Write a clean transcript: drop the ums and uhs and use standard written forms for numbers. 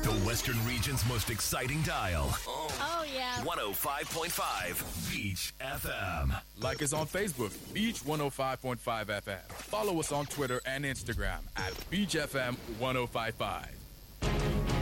The Western region's most exciting dial. Oh, yeah. 105.5 Beach FM. Like us on Facebook, Beach 105.5 FM. Follow us on Twitter and Instagram at Beach FM 1055.